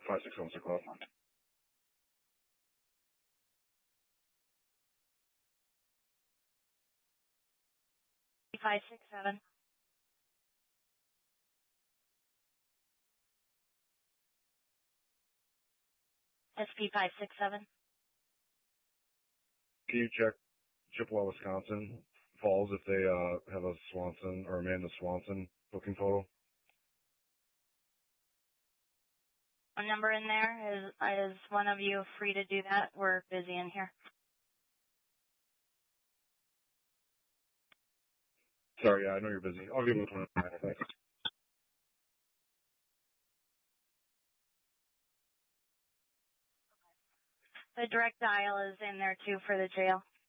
561 Circle. 567. SP 567. Can you check Chippewa, Wisconsin Falls if they have a Swanson or Amanda Swanson booking photo? A number in there. Is one of you free to do that? We're busy in here. Sorry, yeah, I know you're busy. I'll give him a phone. Thanks. The direct dial is in there too for the jail.